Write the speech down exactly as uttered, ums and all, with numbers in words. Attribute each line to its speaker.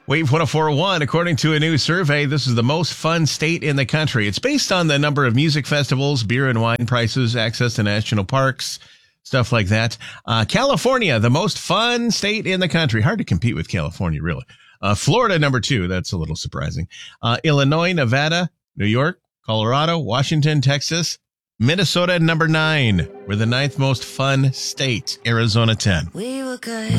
Speaker 1: Wave one oh four point one, according to a new survey, this is the most fun state in the country. It's based on the number of music festivals, beer and wine prices, access to national parks, stuff like that. Uh, California, the most fun state in the country. Hard to compete with California, really. Uh, Florida, number two. That's a little surprising. Uh, Illinois, Nevada, New York, Colorado, Washington, Texas, Minnesota, number nine. We're the ninth most fun state. Arizona, ten.
Speaker 2: We were good.